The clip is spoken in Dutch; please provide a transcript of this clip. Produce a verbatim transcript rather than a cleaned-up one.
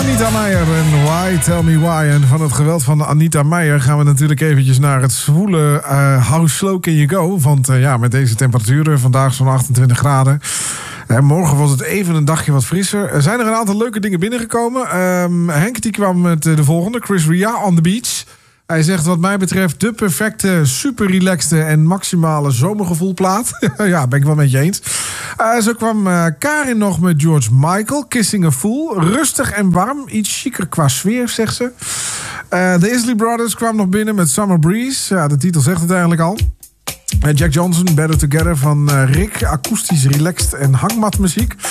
Anita Meijer en Why Tell Me Why. En van het geweld van Anita Meijer gaan we natuurlijk eventjes naar het zwoele uh, How Slow Can You Go. Want uh, ja, met deze temperaturen, vandaag zo'n achtentwintig graden. En morgen was het even een dagje wat frisser. Er zijn er een aantal leuke dingen binnengekomen. Um, Henk die kwam met uh, de volgende. Chris Ria, On The Beach. Hij zegt wat mij betreft de perfecte, super relaxte en maximale zomergevoelplaat. Ja, ben ik wel met je eens. Uh, zo kwam uh, Karin nog met George Michael, Kissing a Fool. Rustig en warm, iets chiquer qua sfeer, zegt ze. Uh, de Isley Brothers kwam nog binnen met Summer Breeze. Ja, de titel zegt het eigenlijk al. Uh, Jack Johnson, Better Together van uh, Rick. Akoestisch, relaxed en hangmatmuziek.